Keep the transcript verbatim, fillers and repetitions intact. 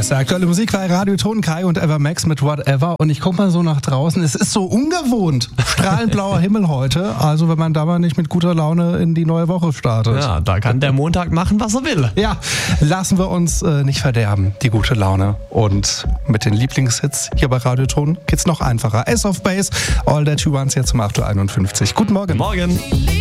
beste aktuelle Musik bei Radio Ton, Kai und Evermax mit Whatever. Und ich guck mal so nach draußen, es ist so ungewohnt. Strahlend blauer Himmel heute, also wenn man da mal nicht mit guter Laune in die neue Woche startet. Ja, da kann der Montag machen, was er will. Ja, lassen wir uns äh, nicht verderben, die gute Laune. Und mit den Lieblingshits hier bei Radio Ton geht's noch einfacher. Ace of Base, All That You Want jetzt um acht Uhr einundfünfzig. Guten Morgen. Morgen.